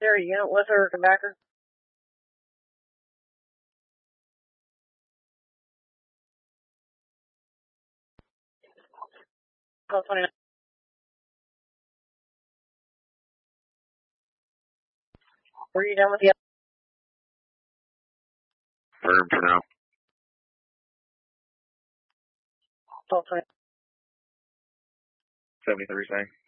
Terry, unit with her, come back her. Call 29. Were you done with the Firm for now. call 20? 73 saying.